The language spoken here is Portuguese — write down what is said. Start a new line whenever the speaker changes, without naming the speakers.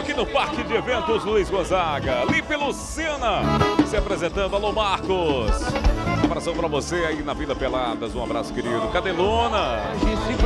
aqui no Parque de Eventos Luiz Gonzaga. Lipe Lucena se apresentando. Alô, Marcos. Um abração pra você aí na Vila Peladas. Um abraço, querido. Cadelona.